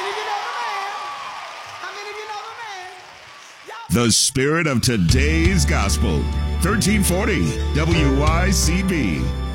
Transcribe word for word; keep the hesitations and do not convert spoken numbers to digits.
of you know the man? How many of you know the man? Y'all- The spirit of today's gospel. thirteen forty W Y C B.